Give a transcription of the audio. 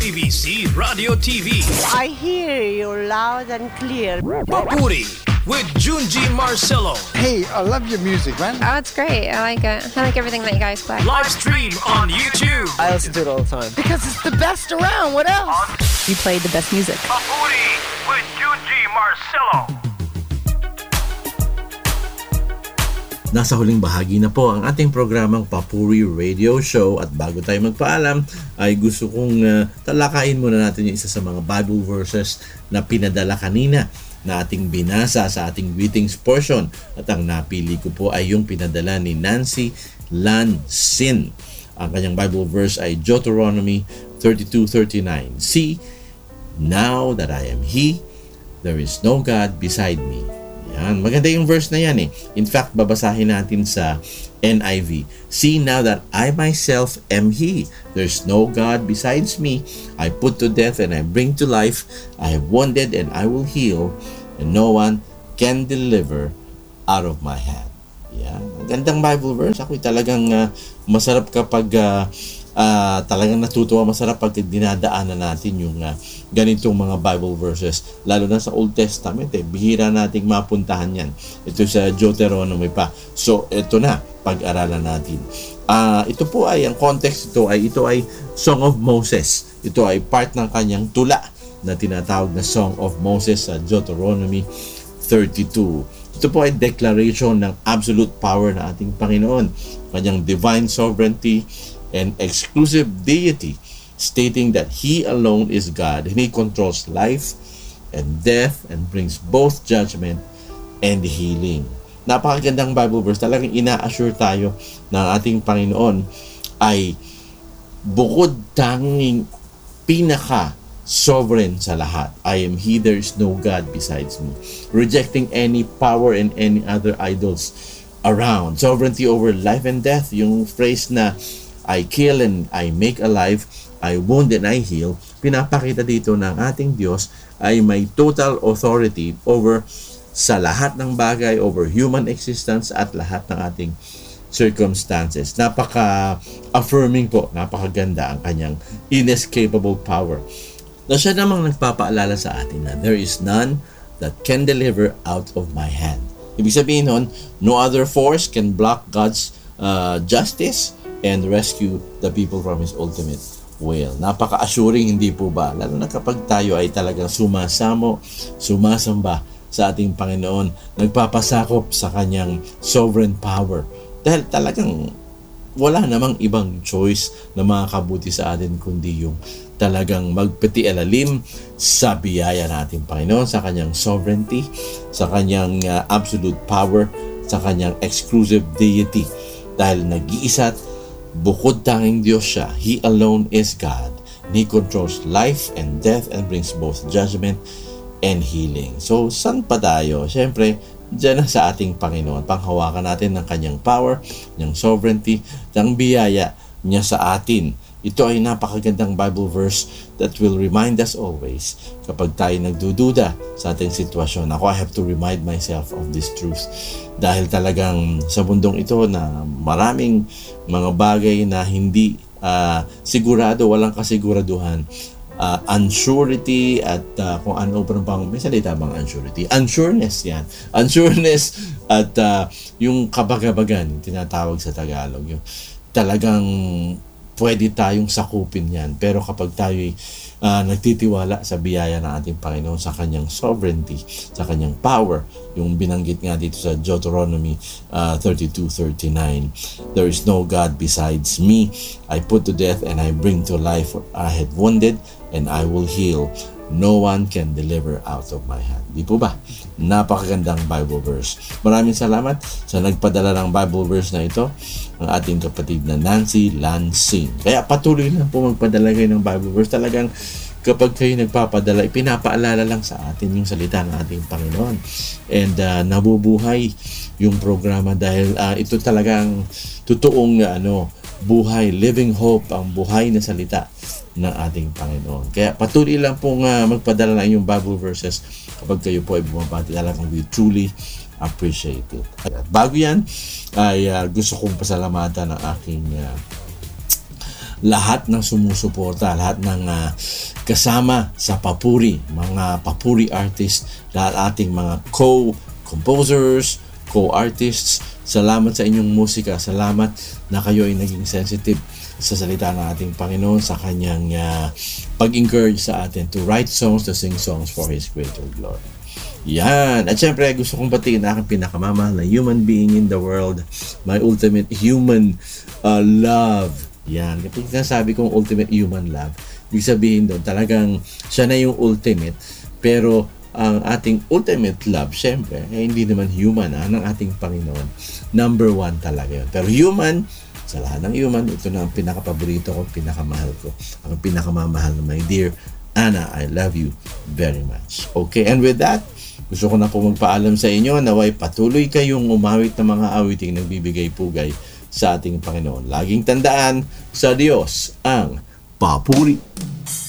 BBC Radio TV. I hear you loud and clear. Papuri with Junji Marcelo. Hey, I love your music, man. Oh, it's great. I like it. I like everything that you guys play. Live stream on YouTube. I listen to it all the time. Because it's the best around. What else? You played the best music. Papuri with Junji Marcelo. Nasa huling bahagi na po ang ating programang Papuri Radio Show at bago tayo magpaalam ay gusto kong talakayin muna natin yung isa sa mga Bible verses na pinadala kanina na ating binasa sa ating greetings portion at ang napili ko po ay yung pinadala ni Nancy Lansin. Ang kanyang Bible verse ay Deuteronomy 32:39. See, now that I am He, there is no God beside me. Yan. Maganda yung verse na yan eh. In fact, babasahin natin sa NIV. See now that I myself am He. There's no God besides me. I put to death and I bring to life. I have wounded and I will heal. And no one can deliver out of my hand. Yan. Magandang Bible verse. Ako'y talagang masarap kapag talagang natutuwa, masarap pag dinadaanan natin yung ganitong mga Bible verses, lalo na sa Old Testament bihira nating mapuntahan yan. Ito sa Deuteronomy pa. So ito na, pag-aralan natin. Ito po ay, ang context ito ay Song of Moses. Ito ay part ng kanyang tula na tinatawag na Song of Moses sa Deuteronomy 32. Ito po ay declaration ng absolute power ng ating Panginoon, kanyang divine sovereignty and exclusive deity, stating that He alone is God and He controls life and death and brings both judgment and healing. Napakagandang Bible verse. Talagang ina-assure tayo ng ating Panginoon ay bukod tanging pinaka-sovereign sa lahat. I am He, there is no God besides me. Rejecting any power and any other idols around. Sovereignty over life and death. Yung phrase na I kill and I make alive, I wound and I heal, pinapakita dito ng ating Diyos ay may total authority over sa lahat ng bagay, over human existence at lahat ng ating circumstances. Napaka-affirming po, napakaganda ang kanyang inescapable power. Na siya namang nagpapaalala sa atin na there is none that can deliver out of my hand. Ibig sabihin nun, no other force can block God's justice and rescue the people from His ultimate will. Napaka-assuring, hindi po ba? Lalo na kapag tayo ay talagang sumasamba sa ating Panginoon, nagpapasakop sa kanyang sovereign power. Dahil talagang wala namang ibang choice na makakabuti sa atin kundi yung talagang magpatialalim sa biyaya ng ating Panginoon, sa kanyang sovereignty, sa kanyang absolute power, sa kanyang exclusive deity. Dahil nag-iisa't bukod tanging Diyos siya. He alone is God. He controls life and death and brings both judgment and healing. So, saan pa tayo? Siyempre, dyan na sa ating Panginoon. Panghawakan natin ng kanyang power, ng sovereignty, ng biyaya niya sa atin. Ito ay napakagandang Bible verse that will remind us always kapag tayo nagdududa sa ating sitwasyon. Ako, I have to remind myself of this truth. Dahil talagang sa mundong ito na maraming mga bagay na hindi sigurado, walang kasiguraduhan, unsurety at kung ano pa pang may salita bang unsurety? Unsureness yan. Unsureness at yung kabagabagan, tinatawag sa Tagalog. Yung talagang pwede tayong sakupin yan. Pero kapag tayo nagtitiwala sa biyaya ng ating Panginoon, sa kanyang sovereignty, sa kanyang power, yung binanggit nga dito sa Deuteronomy 32:39, there is no God besides me. I put to death and I bring to life. I had wounded and I will heal. No one can deliver out of my hand. Di po ba? Napakagandang Bible verse. Maraming salamat sa nagpadala ng Bible verse na ito, ang ating kapatid na Nancy Lansing. Kaya patuloy lang po magpadala kayo ng Bible verse. Talagang kapag kayo nagpapadala, ipinapaalala lang sa atin yung salita ng ating Panginoon. And nabubuhay yung programa dahil ito talagang totoong buhay, living hope, ang buhay na salita ng ating Panginoon. Kaya patuloy lang pong magpadala ng inyong Bible verses kapag kayo po ay bumabati. Talagang we truly appreciate it. At bago yan, ay gusto kong pasalamatan ng aking lahat ng sumusuporta, lahat ng kasama sa Papuri, mga Papuri artists, lahat ating mga co-composers, co-artists. Salamat sa inyong musika. Salamat na kayo ay naging sensitive sa salita ng ating Panginoon, sa kanyang pag-encourage sa atin to write songs, to sing songs for His greater glory. Yan. At syempre, gusto kong batiin ang aking pinakamamahal na human being in the world, my ultimate human love. Yan. Kapag nasabi kong ultimate human love, ibig sabihin doon, talagang siya na yung ultimate, pero ang ating ultimate love, syempre, hindi naman human, ng ating Panginoon. Number 1 talaga yun. Pero human, sa lahat ng human, ito na ang pinakapaborito ko, pinakamahal ko. Ang pinakamamahal na my dear Anna, I love you very much. Okay, and with that, gusto ko na po magpaalam sa inyo, naway patuloy kayong umawit ng mga awiting nagbibigay pugay sa ating Panginoon. Laging tandaan, sa Diyos ang papuri.